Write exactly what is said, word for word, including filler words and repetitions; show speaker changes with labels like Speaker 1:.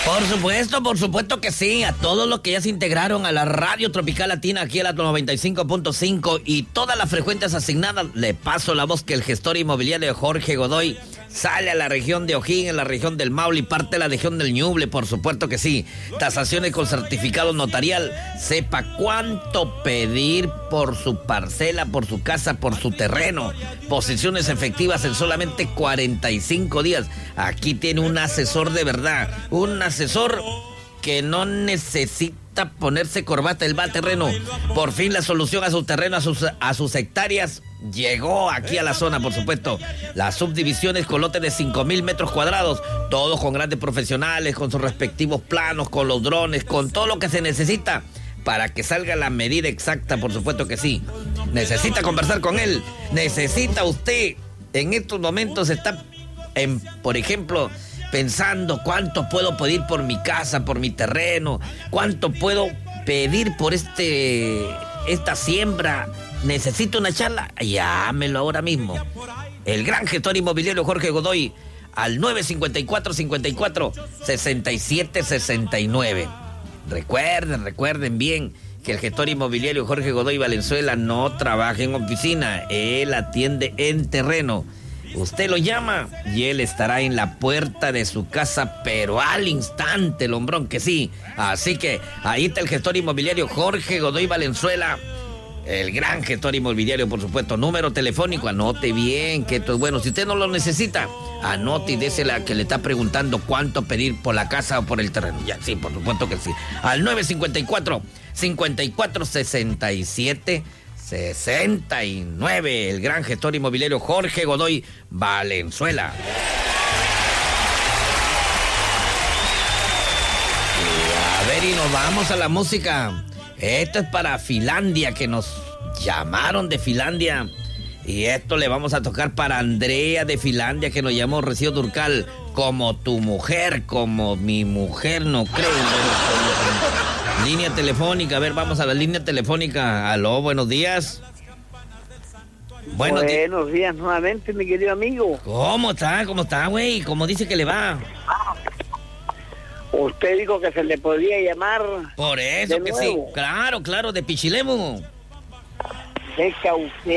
Speaker 1: Por supuesto, por supuesto que sí. A todos los que ya se integraron a la Radio Tropical Latina, aquí a la noventa y cinco punto cinco y todas las frecuencias asignadas, le paso la voz que el gestor inmobiliario Jorge Godoy sale a la región de O'Higgins, en la región del Maule y parte de la región del Ñuble, por supuesto que sí. Tasaciones con certificado notarial. Sepa cuánto pedir por su parcela, por su casa, por su terreno. Posiciones efectivas en solamente cuarenta y cinco días. Aquí tiene un asesor de verdad, un asesor que no necesita ponerse corbata, él va al terreno. Por fin la solución a su terreno, a sus, a sus hectáreas, llegó aquí a la zona, por supuesto. Las subdivisiones con lotes de cinco mil metros cuadrados, todos con grandes profesionales, con sus respectivos planos, con los drones, con todo lo que se necesita para que salga la medida exacta, por supuesto que sí. Necesita conversar con él, necesita usted, en estos momentos está, en, por ejemplo, pensando cuánto puedo pedir por mi casa, por mi terreno, cuánto puedo pedir por este esta siembra. Necesito una charla, llámelo ahora mismo. El gran gestor inmobiliario Jorge Godoy al nueve cinco cuatro, cinco cuatro, seis siete seis nueve. Recuerden, recuerden bien que el gestor inmobiliario Jorge Godoy Valenzuela no trabaja en oficina, él atiende en terreno. Usted lo llama y él estará en la puerta de su casa, pero al instante, el hombrón que sí. Así que ahí está el gestor inmobiliario Jorge Godoy Valenzuela, el gran gestor inmobiliario, por supuesto. Número telefónico, anote bien, que esto es bueno. Si usted no lo necesita, anote y désela que le está preguntando cuánto pedir por la casa o por el terreno. Ya, sí, por supuesto que sí. Al nueve cinco cuatro, cinco cuatro, seis siete sesenta y nueve, el gran gestor inmobiliario Jorge Godoy Valenzuela. Y a ver, y nos vamos a la música. Esto es para Finlandia, que nos llamaron de Finlandia. Y esto le vamos a tocar para Andrea de Finlandia, que nos llamó Rocío Durcal. Como tu mujer, como mi mujer, no creo. Línea telefónica, a ver, vamos a la línea telefónica. Aló, buenos días.
Speaker 2: Buenos, buenos días nuevamente, mi querido amigo.
Speaker 1: ¿Cómo está? ¿Cómo está, güey? ¿Cómo dice que le va?
Speaker 2: Usted dijo que se le podía llamar.
Speaker 1: Por eso que sí. Claro, claro, de Pichilemu.
Speaker 2: Seca usted.